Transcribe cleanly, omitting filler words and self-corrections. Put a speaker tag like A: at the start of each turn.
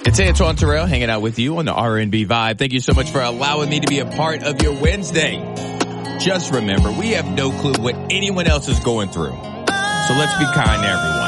A: It's Antoine Terrell hanging out with you on the R&B Vibe. Thank you so much for allowing me to be a part of your Wednesday. Just remember, we have no clue what anyone else is going through. So let's be kind to everyone.